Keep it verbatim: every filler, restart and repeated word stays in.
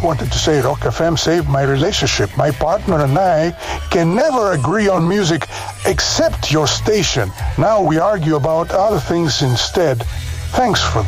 wanted to say Rock F M saved my relationship. My partner and I can never agree on music except your station. Now we argue about other things instead. Thanks for